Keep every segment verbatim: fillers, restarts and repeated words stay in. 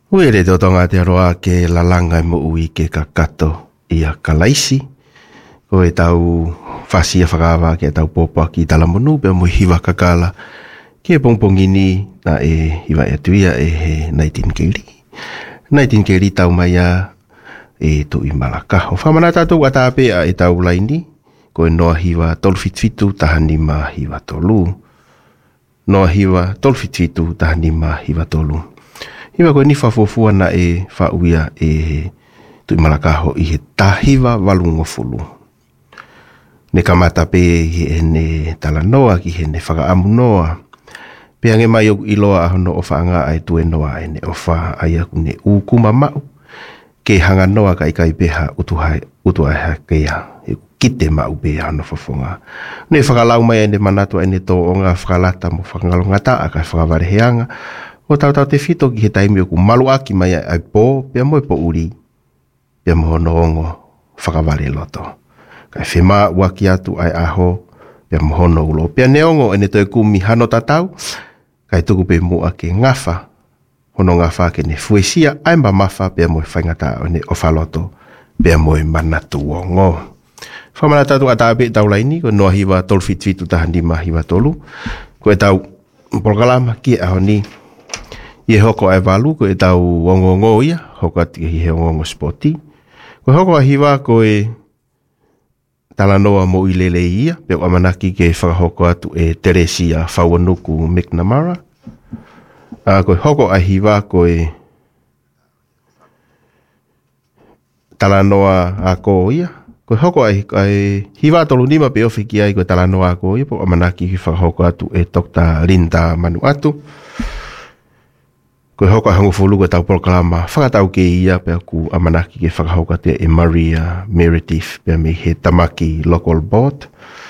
Uere te otonga te aroa ke la langa mo ui ke kakato ia kalaisi. Ko e tau fasia whakawa ke tau popa ki tala monu pe mo hiwa kakala ke pongpongini na e hiwa e tuia e he nineteen keri. nineteen keri tau maia e tu i Malaka. O whamana tātou atape a e tau laini ko e noa hiwa tolfitfitu tahani ma hiwa tolu. Noa hiwa tolfitfitu tahani ma hiwa tolu. Hiwa koe ni whafofua na e whauia e tu i Malakaho i he tahiwa walungo fulu. Ne kamata pe i he ne tala noa ki he ne whakaamu noa. Pe ange mai o iloa ahono o whaanga ai tue noa e ne o wha ai aku ne ukuma mau. Ke hanga noa kai kai peha utuhai utuhai hakea. E kite mau peha no whafonga. Ne whakalau mai e ne manatua e ne tō o ngā whakalata mo whakangalongata a kai whakawareheanga. O tau tau te fito ki he taimi o ku malu aki mai ai pō, pia moe po uri, pia moho noongo whakawale loto. Kai whema uaki atu ai aho, pia moho no ulo. Pia neongo ene toi kumi hano tatau, kai tuku pe mua ke ngafa, hono ngafa ke ne fuesia, ai mba mafa pia moe whaingata o ne ofaloto, pia moe manatu ongo. Whamana tatu atape tau laini, ko noa hiwa tolfitfitu tahandi ma hiwa tolu, ko e tau mpolkalama ki aho ni, Ie hoko ai walu ko e tau ongongo ia, hoko ati he ongongo spoti. Ko hoko a hiwa ko e talanoa mo ilele ia, peo amanaki ke whakahoko atu e Teresia Whawanuku McNamara. Uh, ko hoko a hiwa ko e talanoa a ko ia. Ko hoko ai ai hiwa tolu nima pe ofiki ai ko talanoa a ko ia, peo amanaki ke whakahoko atu e Doctor Linda Manuatu. Ko hoko hangu fulu ko tau proklama whakatau ke ia pe aku amanaki ke whakahoka te e Maria Meredith pe me he Tamaki Local Board.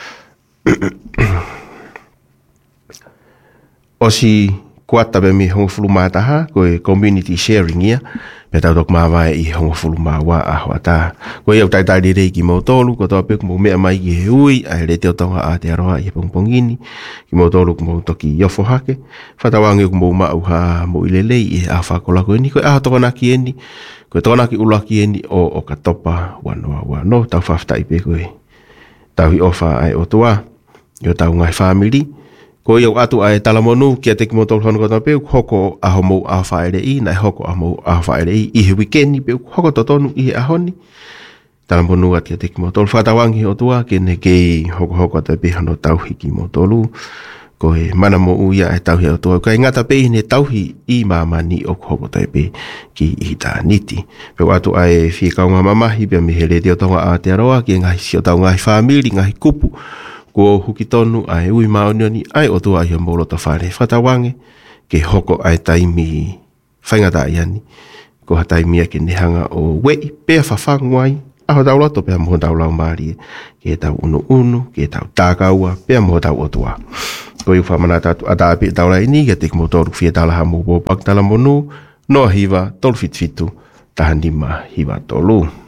Osi kuata pe me hangu fulu mātaha ko e community sharing ia pe tau tok mawai i hangu fulu mawa aho ata. Ko iau taitai de rei ki mautolu ko tau peku mo mea mai ki he ui ai re te otonga a te aroa i he pongpongini ki mautolu ko mau toki iofo hake. Whatawangi ko mau mau ha mo ilelei i he a whakola ko eni ko e aho tokona ki eni ko e tokona ki ula ki eni o o katopa wanoa wano tau whaftai pe ko e tau hi ofa ai otua i o tau ngai family. Ko iau atu ai talamonu ki a teki motol hono kota peu hoko aho mou aho whaere i, nai hoko aho mou aho whaere i, i he wikendi peu hoko totonu i he ahoni. Talamonu ati a teki motol whatawangi o tua ke ne kei hoko hoko te pehano tauhi ki motolu. Ko he mana mo uia e tauhi o tua. Ko e ngata pehi ne tauhi i mamani o hoko te pe ki i ta niti. Peu atu ai whikaunga mamahi pia me he rete o tonga a te aroa ki ngahi si o tau ngahi whamiri, ngahi kupu. Ko huki tonu ai ui maonioni ai o tua ai o molo to whare whatawange ke hoko ai taimi whaingata iani ko ha taimi ke nehanga o wei pea whawhanguai aho tau loto pea moho tau lau maari ke tau unu unu ke tau tākaua pea moho tau o tua ko iu whamana tatu atapi tau lai ni ke tek motoru fia tala hamu bopak tala monu no hiwa tolfitfitu tahandi ma hiwa tolu.